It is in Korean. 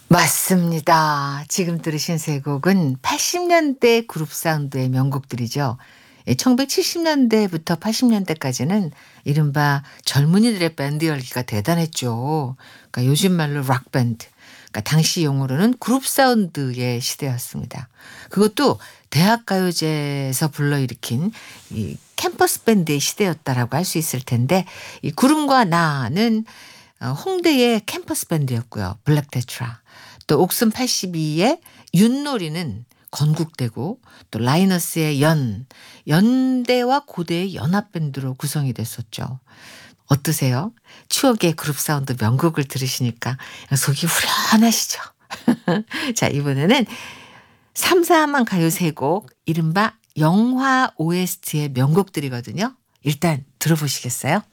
맞습니다. 지금 들으신 세 곡은 80년대 그룹 사운드의 명곡들이죠. 1970년대부터 80년대까지는 이른바 젊은이들의 밴드 열기가 대단했죠. 그러니까 요즘 말로 락밴드. 그러니까 당시 용어로는 그룹 사운드의 시대였습니다. 그것도 대학가요제에서 불러일으킨 이 캠퍼스 밴드의 시대였다라고 할 수 있을 텐데 이 구름과 나는 홍대의 캠퍼스 밴드였고요. 블랙 테트라. 또 옥슨 82의 윷놀이는 건국되고 또 라이너스의 연대와 고대의 연합밴드로 구성이 됐었죠. 어떠세요? 추억의 그룹 사운드 명곡을 들으시니까 속이 후련하시죠? 자, 이번에는 삼삼한 가요 세 곡, 이른바 영화 OST의 명곡들이거든요. 일단 들어보시겠어요?